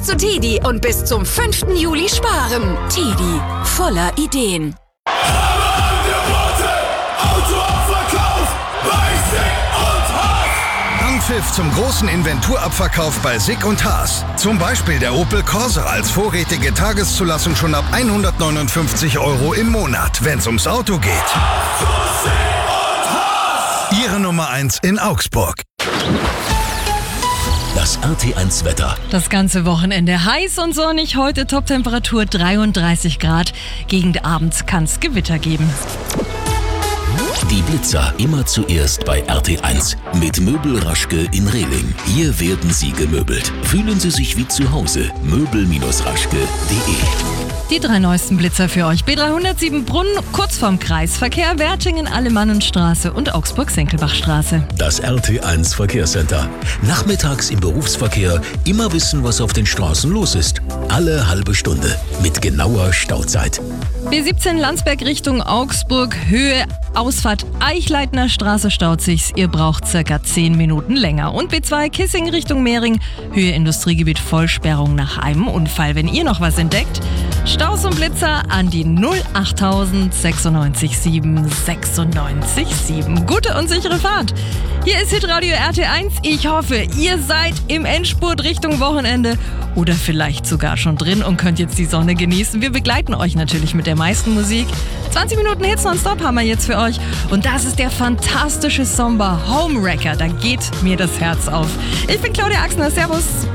zu Tidi und bis zum 5. Juli sparen. Tidi, voller Ideen. Anpfiff zum großen Inventurabverkauf bei SICK und Haas. Zum Beispiel der Opel Corsa als vorrätige Tageszulassung schon ab 159 € im Monat, wenn's ums Auto geht. Ihre Nummer 1 in Augsburg. Das RT1 Wetter. Das ganze Wochenende heiß und sonnig. Heute Toptemperatur 33 Grad. Gegen Abend kann es Gewitter geben. Die Blitzer immer zuerst bei RT1 mit Möbel Raschke in Rehling. Hier werden Sie gemöbelt. Fühlen Sie sich wie zu Hause. Möbel-raschke.de. Die 3 neuesten Blitzer für euch. B307 Brunn, kurz vorm Kreisverkehr, Wertingen, Alemannenstraße und Augsburg-Senckelbachstraße. Das RT1 Verkehrscenter. Nachmittags im Berufsverkehr immer wissen, was auf den Straßen los ist. Alle halbe Stunde mit genauer Stauzeit. B17 Landsberg Richtung Augsburg, Höhe Ausfahrt Eichleitner Straße staut sich's. Ihr braucht circa 10 Minuten länger. Und B2 Kissing Richtung Mehring, Höhe Industriegebiet Vollsperrung nach einem Unfall. Wenn ihr noch was entdeckt, Staus und Blitzer an die 08000 96 7 96 7. Gute und sichere Fahrt. Hier ist Hitradio RT1. Ich hoffe, ihr seid im Endspurt Richtung Wochenende oder vielleicht sogar schon drin und könnt jetzt die Sonne genießen. Wir begleiten euch natürlich mit der meisten Musik. 20 Minuten Hits nonstop haben wir jetzt für euch. Und das ist der fantastische Somber Homewrecker. Da geht mir das Herz auf. Ich bin Claudia Axner. Servus.